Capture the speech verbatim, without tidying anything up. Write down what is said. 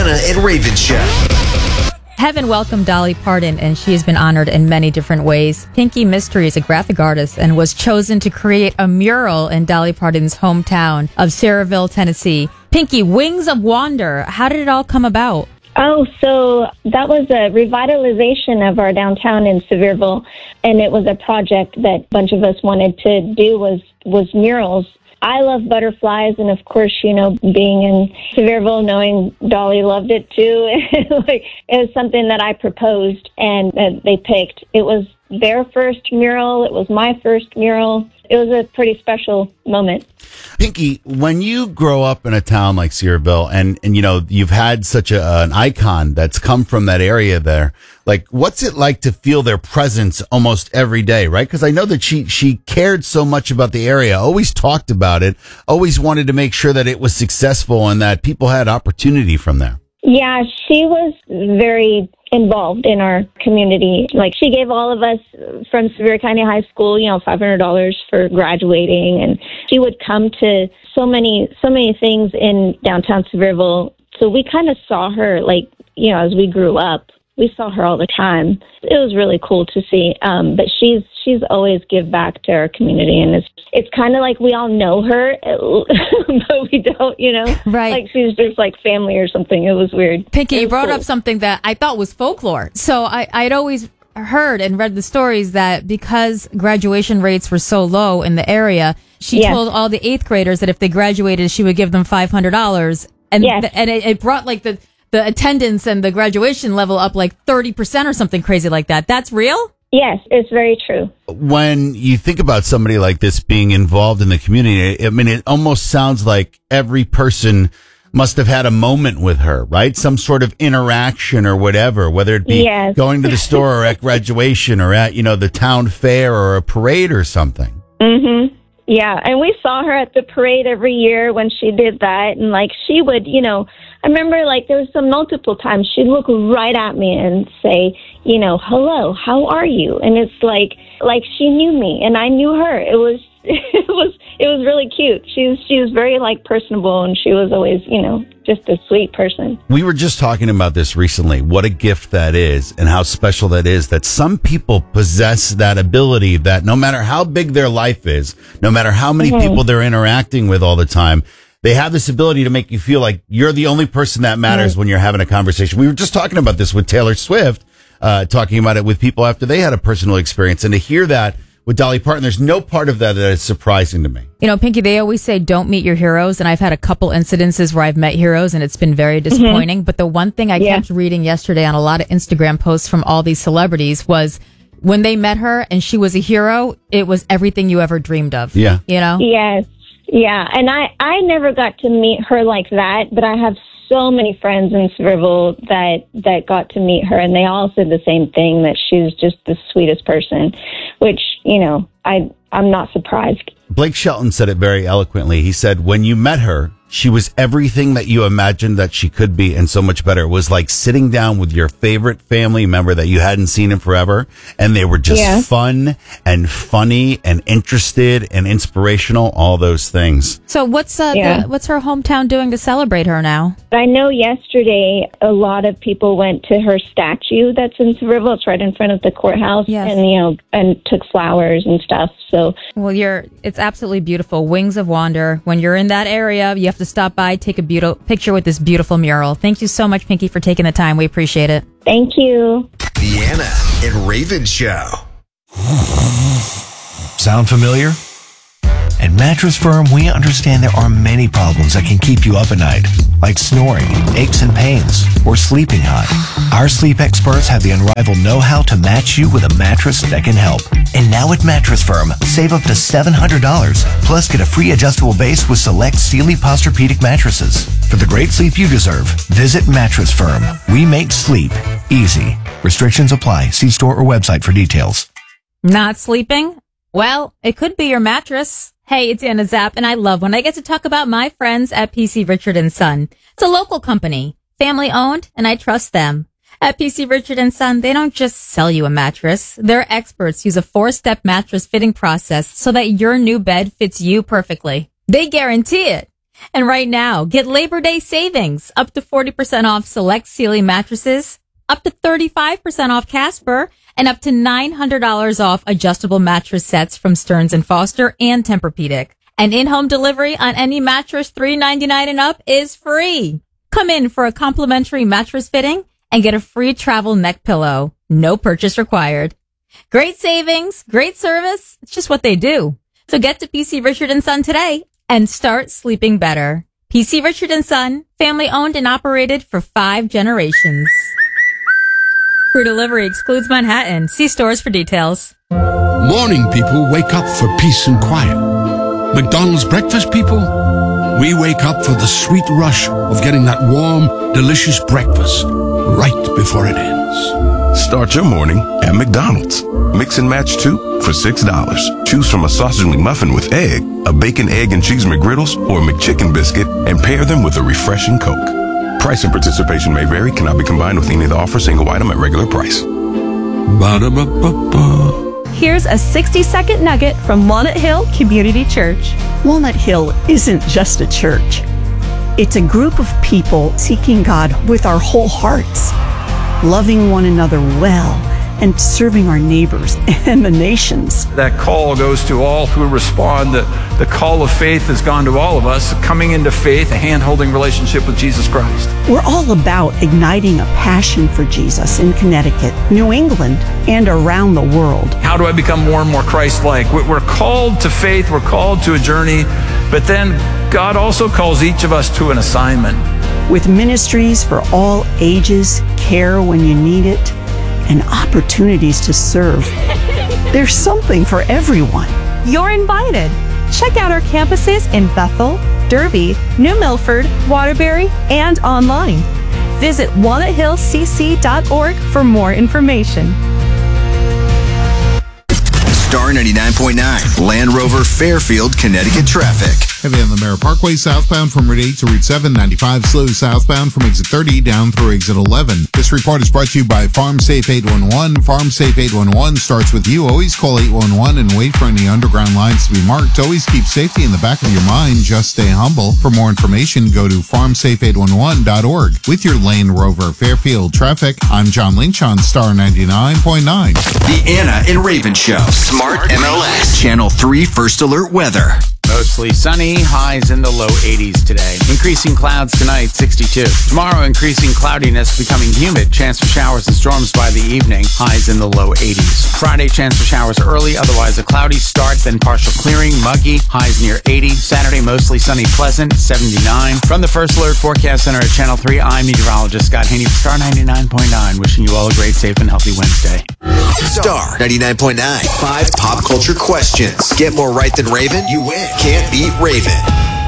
Deanna and Raven Show. Heaven welcomed Dolly Parton, and she has been honored in many different ways. Pinky Mystery is a graphic artist and was chosen to create a mural in Dolly Parton's hometown of Sayreville, Tennessee. Pinky, Wings of Wander, how did it all come about? Oh, so that was a revitalization of our downtown in Sevierville, and it was a project that a bunch of us wanted to do was, was murals. I love butterflies, and of course, you know, being in Sevierville, knowing Dolly loved it too, like, it was something that I proposed, and uh, they picked. It was their first mural. It was my first mural. It was a pretty special moment. Pinky, when you grow up in a town like Sevierville, and, and you know, you've had such a, an icon that's come from that area there, like, what's it like to feel their presence almost every day, right? Because I know that she, she cared so much about the area, always talked about it, always wanted to make sure that it was successful and that people had opportunity from there. Yeah, she was very involved in our community. Like, she gave all of us from Sevier County High School, you know, five hundred dollars for graduating, and she would come to so many, so many things in downtown Sevierville. So we kind of saw her, like, you know, as we grew up, we saw her all the time. It was really cool to see. Um, but she's she's always give back to our community, and it's it's kind of like we all know her, but we don't, you know, right? Like she's just like family or something. It was weird. Pinky, was you brought cool. up something that I thought was folklore. So I I'd always heard and read the stories that because graduation rates were so low in the area, she yes. told all the eighth graders that if they graduated, she would give them five hundred dollars, and yes. th- and it, it brought like the. the attendance and the graduation level up like thirty percent or something crazy like that. That's real? Yes, it's very true. When you think about somebody like this being involved in the community, I mean, it almost sounds like every person must have had a moment with her, right? Some sort of interaction or whatever, whether it be yes. going to the store or at graduation or at, you know, the town fair or a parade or something. Mm-hmm. Yeah, and we saw her at the parade every year when she did that, and like she would, you know, I remember like there was some multiple times she'd look right at me and say, you know, hello, how are you? And it's like, like she knew me and I knew her. It was, it was, it was really cute. She was, she was very like personable, and she was always, you know, just a sweet person. We were just talking about this recently, what a gift that is and how special that is, that some people possess that ability that no matter how big their life is, no matter how many mm-hmm. people they're interacting with all the time, they have this ability to make you feel like you're the only person that matters mm-hmm. when you're having a conversation. We were just talking about this with Taylor Swift, uh, talking about it with people after they had a personal experience. And to hear that with Dolly Parton, there's no part of that that is surprising to me. You know, Pinky, they always say don't meet your heroes. And I've had a couple incidences where I've met heroes and it's been very disappointing. Mm-hmm. But the one thing I yeah. kept reading yesterday on a lot of Instagram posts from all these celebrities was when they met her and she was a hero, it was everything you ever dreamed of. Yeah. You know? Yes. Yeah, and I, I never got to meet her like that, but I have so many friends in Sevierville that, that got to meet her, and they all said the same thing, that she's just the sweetest person, which, you know, I, I'm not surprised. Blake Shelton said it very eloquently. He said, when you met her, she was everything that you imagined that she could be and so much better. It was like sitting down with your favorite family member that you hadn't seen in forever, and they were just yeah. fun and funny and interested and inspirational, all those things. So what's uh, yeah. the, what's her hometown doing to celebrate her now? I know yesterday a lot of people went to her statue that's in Sevierville. It's right in front of the courthouse, yes. and, you know, and took flowers and stuff. So, well, you're it's absolutely beautiful. Wings of Wander. When you're in that area, you have to stop by, take a beautiful picture with this beautiful mural. Thank you so much, Pinky, for taking the time. We appreciate it. Thank you. Deanna and Raven Show. Sound familiar? At Mattress Firm, we understand there are many problems that can keep you up at night, like snoring, aches and pains, or sleeping hot. Our sleep experts have the unrivaled know-how to match you with a mattress that can help. And now at Mattress Firm, save up to seven hundred dollars, plus get a free adjustable base with select Sealy Posturepedic mattresses. For the great sleep you deserve, visit Mattress Firm. We make sleep easy. Restrictions apply. See store or website for details. Not sleeping? Well, it could be your mattress. Hey, it's Anna Zapp, and I love when I get to talk about my friends at P C Richard and Son. It's a local company, family owned, and I trust them. At P C Richard and Son, they don't just sell you a mattress. Their experts use a four-step mattress fitting process so that your new bed fits you perfectly. They guarantee it. And right now, get Labor Day savings, up to forty percent off select Sealy mattresses, up to thirty-five percent off Casper, and up to nine hundred dollars off adjustable mattress sets from Stearns and Foster and Tempur-Pedic. And in-home delivery on any mattress three ninety-nine and up is free. Come in for a complimentary mattress fitting and get a free travel neck pillow. No purchase required. Great savings, great service. It's just what they do. So get to P C Richard and Son today and start sleeping better. P C Richard and Son, family owned and operated for five generations. Free delivery excludes Manhattan. See stores for details. Morning people wake up for peace and quiet. McDonald's breakfast people, we wake up for the sweet rush of getting that warm, delicious breakfast right before it ends. Start your morning at McDonald's. Mix and match two for six dollars. Choose from a sausage McMuffin with egg, a bacon, egg, and cheese McGriddles, or a McChicken biscuit, and pair them with a refreshing Coke. Price and participation may vary, cannot be combined with any of the offer, single item at regular price. Ba-da-ba-ba-ba. Here's a sixty-second nugget from Walnut Hill Community Church. Walnut Hill isn't just a church. It's a group of people seeking God with our whole hearts, loving one another well, and serving our neighbors and the nations. That call goes to all who respond. The, the call of faith has gone to all of us, coming into faith, a hand-holding relationship with Jesus Christ. We're all about igniting a passion for Jesus in Connecticut, New England, and around the world. How do I become more and more Christ-like? We're called to faith, we're called to a journey, but then God also calls each of us to an assignment. With ministries for all ages, care when you need it, and opportunities to serve. There's something for everyone. You're invited. Check out our campuses in Bethel, Derby, New Milford, Waterbury, and online. Visit walnut hill c c dot org for more information. Star ninety-nine point nine, Land Rover Fairfield, Connecticut traffic. Heavy on the Merritt Parkway southbound from Route eight to Route seven, ninety-five slow southbound from exit thirty down through exit eleven. This report is brought to you by FarmSafe eight one one. FarmSafe eight one one starts with you. Always call eight one one and wait for any underground lines to be marked. Always keep safety in the back of your mind. Just stay humble. For more information, go to farm safe eight one one dot org. With your Land Rover Fairfield traffic, I'm John Lynch on Star ninety-nine point nine. The Anna and Raven Show. Smart M L S. Channel three First Alert Weather. Mostly sunny, highs in the low eighties today. Increasing clouds tonight, sixty-two. Tomorrow, increasing cloudiness, becoming humid. Chance for showers and storms by the evening, highs in the low eighties. Friday, chance for showers early, otherwise a cloudy start, then partial clearing, muggy, highs near eighty. Saturday, mostly sunny, pleasant, seventy-nine. From the First Alert Forecast Center at Channel three, I'm meteorologist Scott Haney for Star ninety-nine point nine, wishing you all a great, safe, and healthy Wednesday. Star ninety-nine point nine. Five pop culture questions. Get more right than Raven? You win. Can't beat Raven.